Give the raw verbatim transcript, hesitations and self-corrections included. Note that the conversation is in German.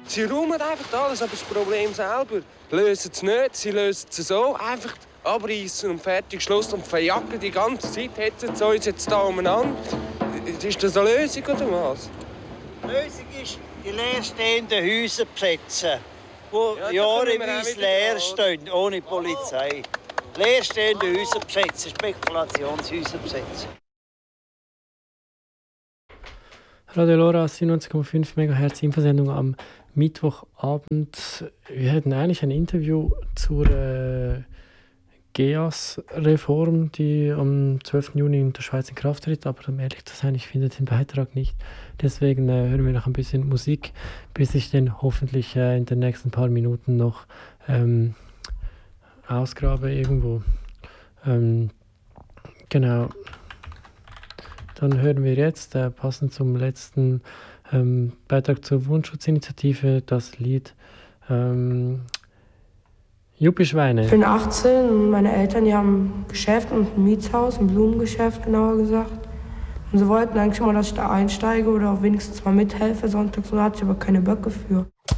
Sie räumen einfach alles, aber das Problem selber lösen sie nicht. Sie lösen es so, einfach abreißen und fertig, Schluss und verjagen die ganze Zeit. Hetzen sie uns jetzt hier umeinander. Ist das eine Lösung oder was? Die Lösung ist, die leerstehenden Häuser besetzen, die ja, jahreweise leer stehen, ohne Polizei. Leerstehende Häuser besetzen, Spekulationshäuser besetzen. Radio LoRa siebenundneunzig Komma fünf Megahertz Infosendung am Mittwochabend. Wir hatten eigentlich ein Interview zur äh, G E A S-Reform, die am zwölften Juni in der Schweiz in Kraft tritt. Aber um ehrlich zu sein, ich finde den Beitrag nicht. Deswegen äh, hören wir noch ein bisschen Musik, bis ich den hoffentlich äh, in den nächsten paar Minuten noch ähm, ausgrabe irgendwo. Ähm, genau. Dann hören wir jetzt, äh, passend zum letzten ähm, Beitrag zur Wundschutzinitiative, das Lied ähm, Juppie-Schweine. Ich bin achtzehn und meine Eltern, die haben ein Geschäft und ein Mietshaus, ein Blumengeschäft genauer gesagt. Und sie wollten eigentlich mal, dass ich da einsteige oder auch wenigstens mal mithelfe sonntags, und da hatte ich aber keine Böcke für.